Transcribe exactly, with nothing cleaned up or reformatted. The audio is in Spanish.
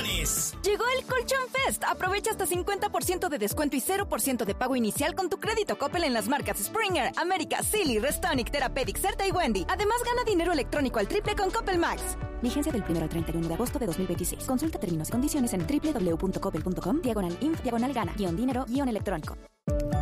colchones. Llegó el Colchón Fest. Aprovecha hasta cincuenta por ciento de descuento y cero por ciento de pago inicial con tu crédito Coppel en las marcas Springer, América, Silly, Restonic, Therapeutic, Certa y Wendy. Además, gana dinero electrónico al triple con Coppel Max. Vigencia del primero al treinta y uno de agosto de dos mil veintiséis. Consulta términos y condiciones en doble u doble u doble u punto coppel punto com, diagonal inf, diagonal gana, guión dinero, guión electrónico.